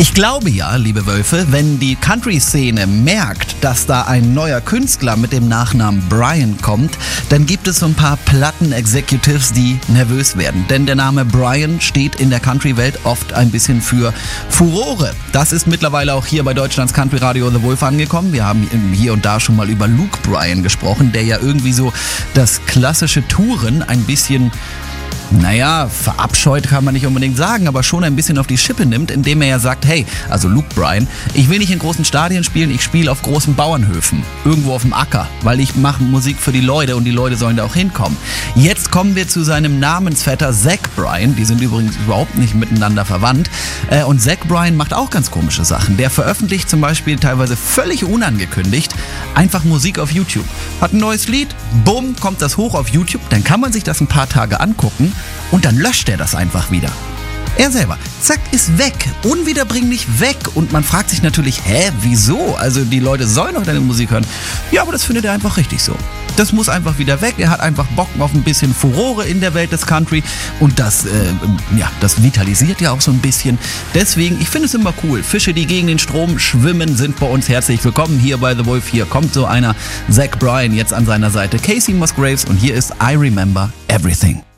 Ich glaube ja, liebe Wölfe, wenn die Country-Szene merkt, dass da ein neuer Künstler mit dem Nachnamen Brian kommt, dann gibt es so ein paar Platten-Executives, die nervös werden. Denn der Name Brian steht in der Country-Welt oft ein bisschen für Furore. Das ist mittlerweile auch hier bei Deutschlands Country-Radio The Wolf angekommen. Wir haben hier und da schon mal über Luke Bryan gesprochen, der ja irgendwie so das klassische Touren ein bisschen... verabscheut kann man nicht unbedingt sagen, aber schon ein bisschen auf die Schippe nimmt, indem er ja sagt, hey, also Luke Bryan, ich will nicht in großen Stadien spielen, ich spiele auf großen Bauernhöfen, irgendwo auf dem Acker, weil ich mache Musik für die Leute und die Leute sollen da auch hinkommen. Jetzt kommen wir zu seinem Namensvetter Zach Bryan, die sind übrigens überhaupt nicht miteinander verwandt, und Zach Bryan macht auch ganz komische Sachen. Der veröffentlicht zum Beispiel teilweise völlig unangekündigt einfach Musik auf YouTube. Hat ein neues Lied, bumm, kommt das hoch auf YouTube, dann kann man sich das ein paar Tage angucken, und dann löscht er das einfach wieder. Er selber, zack, ist weg, unwiederbringlich weg. Und man fragt sich natürlich, wieso? Also die Leute sollen doch deine Musik hören. Ja, aber das findet er einfach richtig so. Das muss einfach wieder weg. Er hat einfach Bock auf ein bisschen Furore in der Welt des Country. Und das vitalisiert ja auch so ein bisschen. Deswegen, ich finde es immer cool. Fische, die gegen den Strom schwimmen, sind bei uns herzlich willkommen hier bei The Wolf. Hier kommt so einer, Zach Bryan, jetzt an seiner Seite. Casey Musgraves und hier ist I Remember Everything.